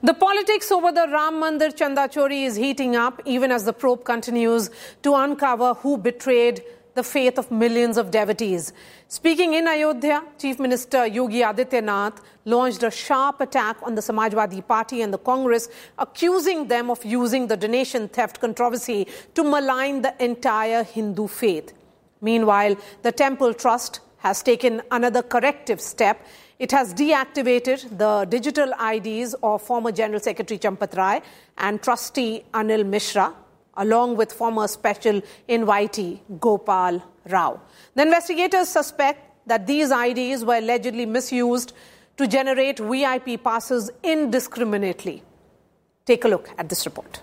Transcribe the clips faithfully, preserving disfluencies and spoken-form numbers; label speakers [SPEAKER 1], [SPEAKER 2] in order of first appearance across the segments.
[SPEAKER 1] The politics over the Ram Mandir Chanda Chori is heating up even as the probe continues to uncover who betrayed the faith of millions of devotees. Speaking in Ayodhya, Chief Minister Yogi Adityanath launched a sharp attack on the Samajwadi Party and the Congress, accusing them of using the donation theft controversy to malign the entire Hindu faith. Meanwhile, the Temple Trust has taken another corrective step. It has deactivated the digital I Ds of former General Secretary Champat Rai and trustee Anil Mishra, along with former special invitee Gopal Rao. The investigators suspect that these I Ds were allegedly misused to generate V I P passes indiscriminately. Take a look at this report.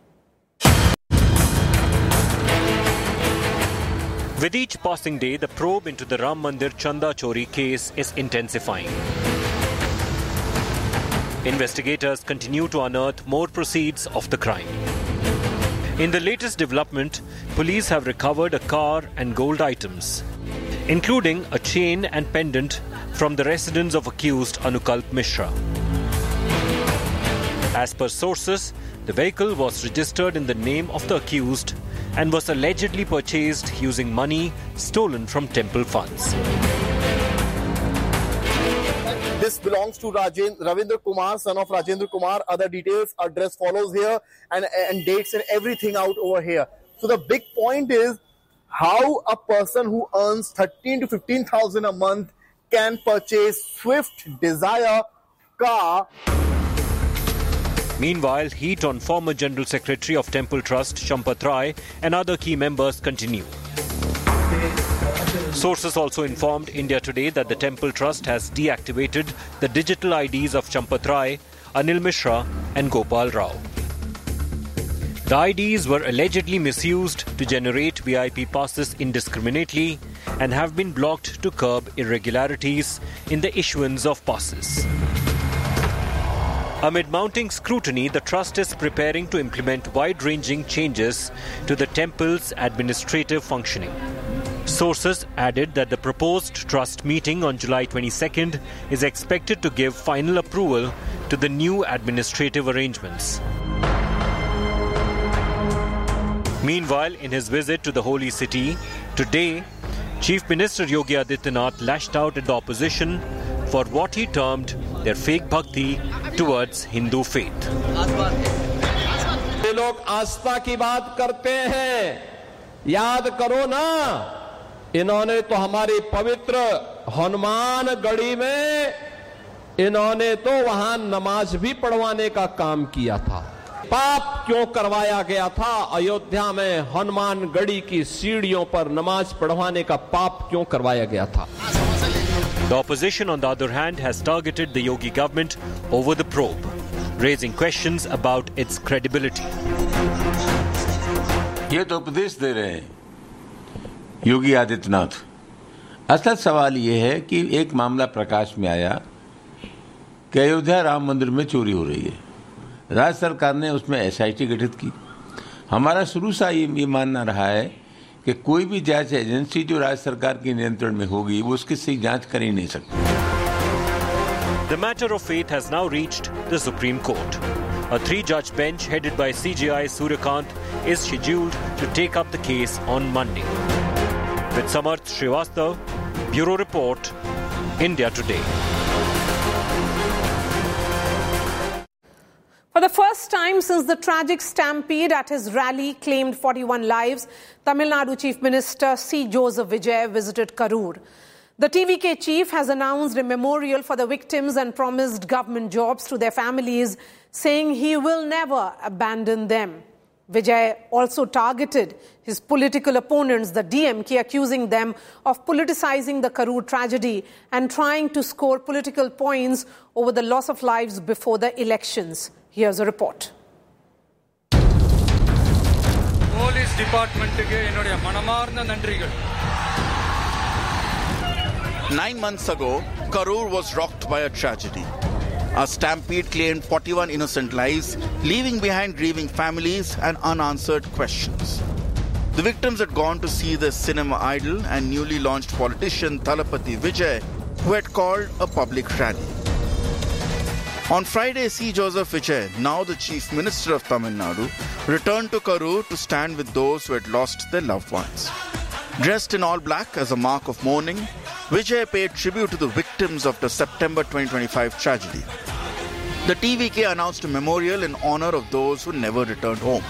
[SPEAKER 2] With each passing day, the probe into the Ram Mandir Chanda Chori case is intensifying. Investigators continue to unearth more proceeds of the crime. In the latest development, police have recovered a car and gold items, including a chain and pendant from the residence of accused Anukalp Mishra. As per sources, the vehicle was registered in the name of the accused and was allegedly purchased using money stolen from temple funds.
[SPEAKER 3] This belongs to Rajen, Ravindra Kumar, son of Rajendra Kumar. Other details, address follows here, and, and dates and everything out over here. So the big point is how a person who earns thirteen to fifteen thousand a month can purchase Swift Desire car.
[SPEAKER 2] Meanwhile, heat on former General Secretary of Temple Trust, Champat Rai, and other key members continue. Sources also informed India Today that the Temple Trust has deactivated the digital I Ds of Champat Rai, Anil Mishra, and Gopal Rao. The I Ds were allegedly misused to generate V I P passes indiscriminately and have been blocked to curb irregularities in the issuance of passes. Amid mounting scrutiny, the trust is preparing to implement wide-ranging changes to the temple's administrative functioning. Sources added that the proposed trust meeting on July twenty-second is expected to give final approval to the new administrative arrangements. Meanwhile, in his visit to the holy city, today, Chief Minister Yogi Adityanath lashed out at the opposition for what he termed their fake bhakti towards Hindu faith.
[SPEAKER 4] ये लोग आस्था की बात करते हैं, याद करो ना, इन्होंने तो हमारी पवित्र हनुमान गढ़ी में इन्होंने तो वहां नमाज भी पढ़वाने का काम किया था। पाप क्यों करवाया गया था? अयोध्या में हनुमान गढ़ी की सीढ़ियों पर नमाज पढ़वाने का पाप क्यों करवाया गया था?
[SPEAKER 2] The opposition, on the other hand, has targeted the Yogi government over the probe, raising questions about its credibility.
[SPEAKER 5] ये तो उपदेश दे रहे हैं योगी आदित्यनाथ। असल सवाल ये है कि एक मामला प्रकाश में आया कि अयोध्या राम मंदिर में चोरी हो रही है। राज्य सरकार ने उसमें एस आई टी गठित की। हमारा शुरू से ये मानना रहा है कि कोई भी जांच एजेंसी जो राज्य सरकार के नियंत्रण में होगी वो उसकी सही जांच कर ही नहीं सकती।
[SPEAKER 2] The matter of faith has now reached the Supreme Court. A three-judge bench headed by C J I Suryakant is scheduled to take up the case on Monday. With Samarth Srivastav, Bureau Report, India Today.
[SPEAKER 1] For the first time since the tragic stampede at his rally claimed forty-one lives, Tamil Nadu Chief Minister C. Joseph Vijay visited Karur. The T V K chief has announced a memorial for the victims and promised government jobs to their families, saying he will never abandon them. Vijay also targeted his political opponents, the D M K, accusing them of politicizing the Karur tragedy and trying to score political points over the loss of lives before the elections. Here's a report.
[SPEAKER 6] Police Department ennodiya manamarna nandrigal.
[SPEAKER 7] Nine months ago, Karur was rocked by a tragedy. A stampede claimed forty-one innocent lives, leaving behind grieving families and unanswered questions. The victims had gone to see the cinema idol and newly launched politician Thalapathy Vijay, who had called a public rally. On Friday, C. Joseph Vijay, now the Chief Minister of Tamil Nadu, returned to Karur to stand with those who had lost their loved ones. Dressed in all black as a mark of mourning, Vijay paid tribute to the victims of the September twenty twenty-five tragedy. The T V K announced a memorial in honor of those who never returned home.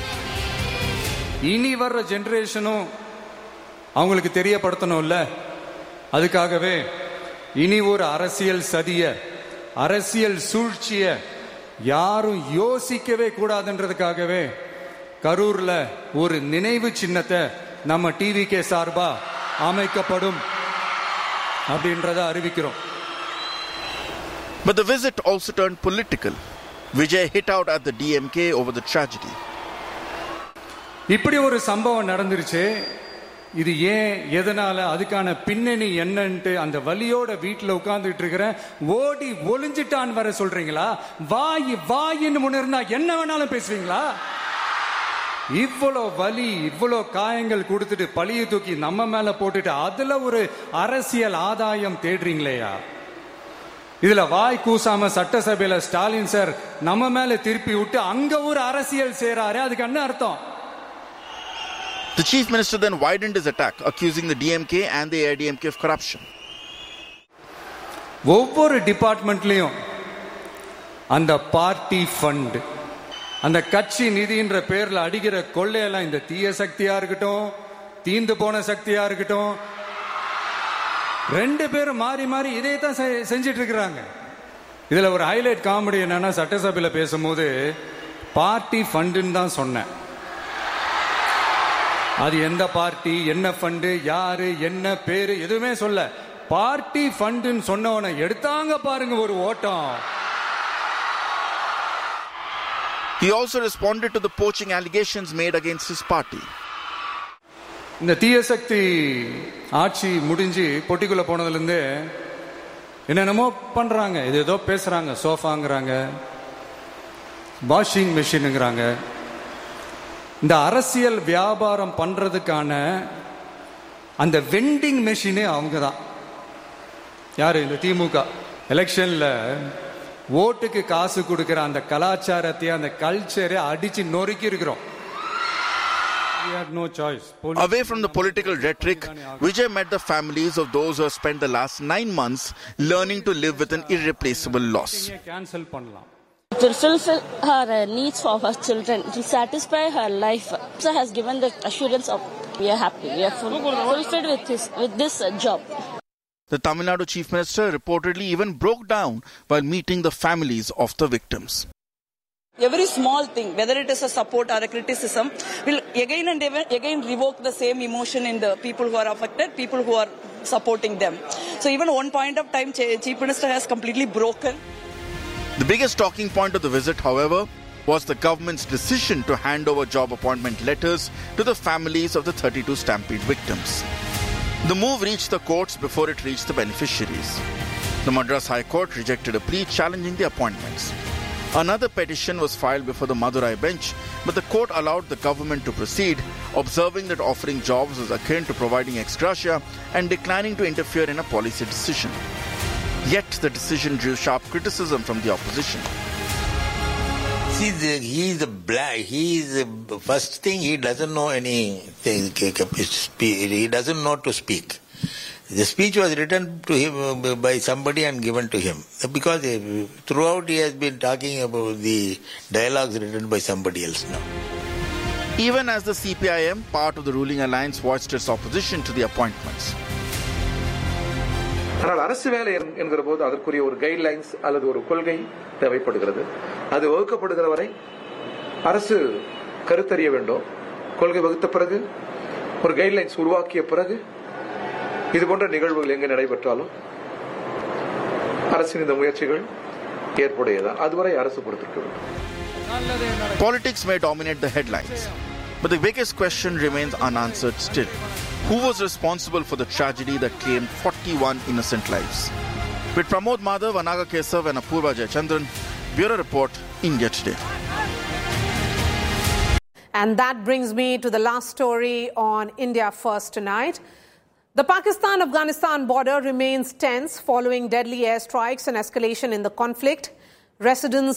[SPEAKER 6] இனி வர்ற ஜெனரேஷனும் அவங்களுக்கு தெரியப்படுத்தணும்ல, அதுக்காகவே இனி ஒரு அரசியல் சதிய அரசியல் சூழ்ச்சிய யாரும் யோசிக்கவே கூடாதுன்றதுக்காகவே கரூர்ல ஒரு நினைவு சின்னத்தை நம்ம டிவிகே சார்பா அமைக்கப்படும் அப்படின்றத அறிவிக்கிறோம்.
[SPEAKER 7] But the visit also turned political. Vijay hit out at the D M K over the tragedy.
[SPEAKER 6] இப்படி ஒரு சம்பவம் நடந்துருச்சு, இது ஏன் எதனால அதுக்கான பின்னணி என்னன்ட்டு அந்த வலியோட வீட்டுல உட்கார்ந்துட்டு இருக்கிற ஓடி ஒளிஞ்சிட்டான் வர சொல்றீங்களா? வாய் வாயின்னு முன்னிருந்தா என்ன வேணாலும் பேசுவீங்களா? இவ்வளோ வலி இவ்வளோ காயங்கள் கொடுத்துட்டு பழிய தூக்கி நம்ம மேல போட்டுட்டு அதுல ஒரு அரசியல் ஆதாயம் தேடுறீங்களேயா? இதுல வாய் கூசாம சட்டசபையில ஸ்டாலின் சார் நம்ம மேல திருப்பி விட்டு அங்க ஒரு அரசியல் சேராரு, அதுக்கு என்ன அர்த்தம்?
[SPEAKER 7] The Chief Minister then widened his attack, accusing the D M K and the A I D M K of corruption.
[SPEAKER 6] ஒவ்வொரு டிபார்ட்மெண்ட்லயும் அந்த பார்ட்டி ஃபண்ட், அந்த கட்சி நிதின்ற பேர்ல அடிக்கிற கொள்ளையெல்லாம் இந்த தீய சக்தியா இருக்கட்டும், தீந்து போன சக்தியா இருக்கட்டும், ரெண்டு பேரும் மாறி மாறி இதே தான் செஞ்சிட்டு இருக்கிறாங்க. இதுல ஒரு ஹைலைட் காமெடி என்னன்னா, சட்டசபையில பேசும்போது பார்ட்டி ஃபண்டுன்னு தான் சொன்னேன். அது எந்த பார்ட்டி, என்ன ஃபண்டு, யாரு, என்ன பேரு எதுவுமே சொல்ல. பார்ட்டி ஃபண்டுன்னு சொன்னவனை எடுத்தாங்க பாருங்க ஒரு ஓட்டம்.
[SPEAKER 7] He also responded to the poaching allegations made against his party.
[SPEAKER 6] இந்த தீய சக்தி ஆட்சி முடிஞ்சு பொட்டிக்குள்ள போனதுல இருந்து என்னென்னமோ பண்றாங்க, இது ஏதோ பேசுறாங்க, சோஃபாங்கிறாங்க, வாஷிங் மிஷினுங்கிறாங்க. இந்த அரசியல் வியாபாரம் பண்றதுக்கான அந்த வெண்டிங் மெஷினே அவங்க தான். யாரு? இந்த திமுக. எலெக்ஷன்ல ஓட்டுக்கு காசு கொடுக்கிற அந்த கலாச்சாரத்தை, அந்த கல்ச்சரை அடிச்சு நொறுக்கி இருக்கிறோம். No choice.
[SPEAKER 7] Away from the political rhetoric, Vijay met the families of those who have spent the last nine months learning to live with an irreplaceable loss.
[SPEAKER 6] Cancel பண்ணலாம்.
[SPEAKER 8] To fulfill her uh, needs for her children, to satisfy her life. So has given the assurance of we are happy, we are full, fulfilled with this, with this uh, job.
[SPEAKER 7] The Tamil Nadu Chief Minister reportedly even broke down while meeting the families of the victims.
[SPEAKER 9] Every small thing, whether it is a support or a criticism, will again and again revoke the same emotion in the people who are affected, people who are supporting them. So even one point of time, Chief Minister has completely broken.
[SPEAKER 7] The biggest talking point of the visit, however, was the government's decision to hand over job appointment letters to the families of the thirty-two stampede victims. The move reached the courts before it reached the beneficiaries. The Madras High Court rejected a plea challenging the appointments. Another petition was filed before the Madurai bench, but the court allowed the government to proceed, observing that offering jobs was akin to providing ex gratia and declining to interfere in a policy decision. Yet the decision drew sharp criticism from the opposition.
[SPEAKER 10] See, the, he is a black. He is a, first thing, he doesn't know anything. He doesn't know to speak. The speech was written to him by somebody and given to him, because throughout he has been talking about the dialogues written by somebody else now.
[SPEAKER 7] Even as the C P I M, part of the ruling alliance, voiced its opposition to the appointments.
[SPEAKER 11] ஆனால் அரசு வேலை என்கிற போது அதற்குரிய ஒரு guidelines அல்லது ஒரு கொள்கை தேவைப்படுகிறது. அது வகுக்கப்படுகிற வரை அரசு கருத்தறிய வேண்டும். கொள்கை வகுத்த பிறகு, ஒரு கைட்லைன்ஸ் உருவாக்கிய பிறகு, இது போன்ற நிகழ்வுகள் எங்கே நடைபெற்றாலும் அரசின் இந்த முயற்சிகள் ஏற்புடையதான். அதுவரை அரசு பொறுத்திருக்க வேண்டும்.
[SPEAKER 7] Politics may dominate the headlines, but the biggest question remains unanswered still. Who was responsible for the tragedy that claimed forty-one innocent lives? With Pramod Madhav, Anaga Kesav and Apurva Jayachandran, Bureau Report, India Today.
[SPEAKER 1] And that brings me to the last story on India First tonight. The Pakistan-Afghanistan border remains tense following deadly airstrikes and escalation in the conflict. residents